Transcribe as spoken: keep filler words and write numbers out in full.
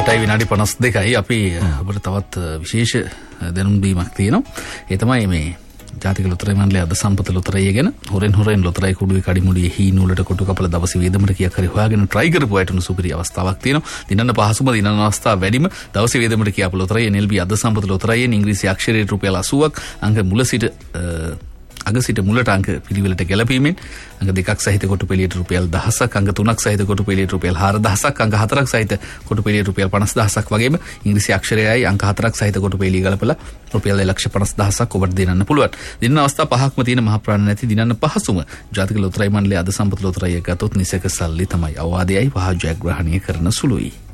අටයි විනාඩි පනස් දෙකයි අපි අපිට තවත් විශේෂ දැනුම් දීමක් තියෙනවා. ඒ තමයි මේ ජාතික ලොතරැයි මණ්ඩලයේ අද සම්පත ලොතරැයි ගැන හොරෙන් හොරෙන් ලොතරැයි කුඩුවේ කඩිමුඩියේ හීන වලට කොටු කපලා දවසේ වේදමට කියක් හරි හොයාගෙන try කරපු අයට සුපිරි අවස්ථාවක් තියෙනවා. දිනන්න පහසුම දිනන අවස්ථාව වැඩිම දවසේ වේදමට කියාපු ලොතරැයි එන් එල් බී අද සම්පත ලොතරැයියෙන් ඉංග්‍රීසි අක්ෂරයට රුපියල් අසූවක් අංක මුල සිට අග සිට මුලට අංක පිළිවෙලට ගැලපීමෙන් අංක දෙකක් සහිත කොටු පෙළියට රුපියල් දහසක් අංක තුනක් සහිත කොටු පෙළියට රුපියල් හාරදහසක් අංක හතරක් සහිත කොටු පෙළියට රුපියල් පනස් දහසක් වගේම ඉංග්‍රීසි අක්ෂරයයි අංක හතරක් සහිත කොටු පෙළිය ගලපලා රුපියල් දෙලක්ෂ පනස් දහසක් ඔබට දෙන්නන්න පුළුවන්. දිනන අවස්ථා පහක්ම තියෙන මහ ප්‍රාණ නැති දිනන්න පහසුම ජාතික ලොතරැයි මණ්ඩලයේ අද සම්පත ලොතරැයි එක ගත්තොත් නිසක සල්ලි තමයි අවවාදයයි පහ ජයග්‍රහණය කරන සුළුයි.